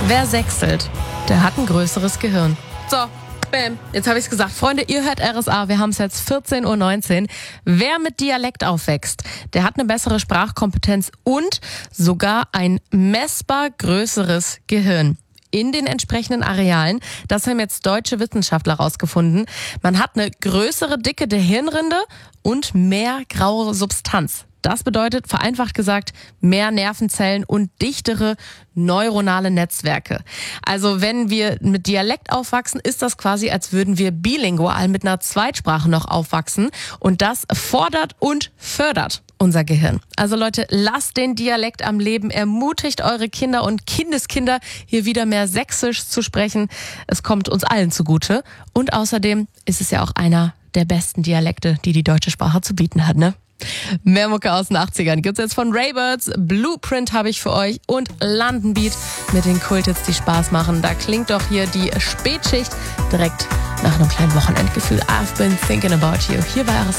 Wer sechselt, der hat ein größeres Gehirn. So, bam, jetzt habe ich es gesagt. Freunde, ihr hört RSA, wir haben es jetzt 14:19 Uhr. Wer mit Dialekt aufwächst, der hat eine bessere Sprachkompetenz und sogar ein messbar größeres Gehirn. In den entsprechenden Arealen. Das haben jetzt deutsche Wissenschaftler rausgefunden. Man hat eine größere Dicke der Hirnrinde und mehr graue Substanz. Das bedeutet, vereinfacht gesagt, mehr Nervenzellen und dichtere neuronale Netzwerke. Also wenn wir mit Dialekt aufwachsen, ist das quasi, als würden wir bilingual mit einer Zweitsprache noch aufwachsen. Und das fordert und fördert unser Gehirn. Also Leute, lasst den Dialekt am Leben, ermutigt eure Kinder und Kindeskinder, hier wieder mehr Sächsisch zu sprechen. Es kommt uns allen zugute. Und außerdem ist es ja auch einer der besten Dialekte, die die deutsche Sprache zu bieten hat, ne? Mehr Mucke aus den 80ern gibt's jetzt von Raybirds, Blueprint habe ich für euch und London Beat mit den Kulthits, die Spaß machen. Da klingt doch hier die Spätschicht direkt nach einem kleinen Wochenendgefühl. I've been thinking about you. Hier bei RSA.